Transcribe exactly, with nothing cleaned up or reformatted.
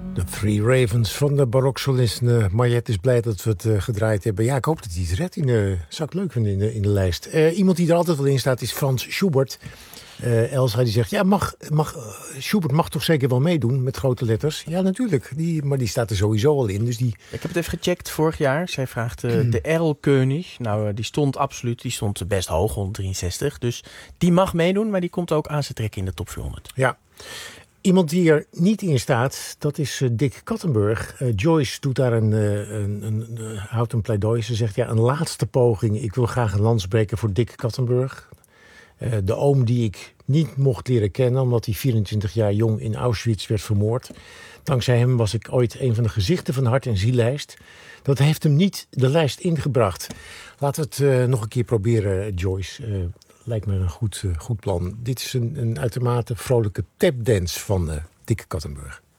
De Three Ravens van de baroksolist uh, Mariette is blij dat we het uh, gedraaid hebben. Ja, ik hoop dat hij het redt. In de, zou ik leuk vinden in de, in de lijst. Uh, iemand die er altijd wel in staat is Frans Schubert. Uh, Elsa die zegt, ja, mag, mag, uh, Schubert mag toch zeker wel meedoen met grote letters? Ja, natuurlijk. Die, maar die staat er sowieso al in. Dus die... Ik heb het even gecheckt vorig jaar. Zij vraagt uh, hmm. de Erlkönig. Nou, uh, die stond absoluut, die stond best hoog, honderddrieënzestig. Dus die mag meedoen, maar die komt ook aan zijn trekken in de top vierhonderd. Ja. Iemand die er niet in staat, dat is uh, Dick Kattenburg. Uh, Joyce doet daar een, uh, een, een, een, houdt een pleidooi. Ze zegt, ja, een laatste poging. Ik wil graag een lans breken voor Dick Kattenburg. Uh, de oom die ik niet mocht leren kennen, omdat hij vierentwintig jaar jong in Auschwitz werd vermoord. Dankzij hem was ik ooit een van de gezichten van de Hart- en Ziellijst. Dat heeft hem niet de lijst ingebracht. Laten we het uh, nog een keer proberen, Joyce. Uh, lijkt me een goed, uh, goed plan. Dit is een, een uitermate vrolijke tapdance van uh, Dick Kattenburg.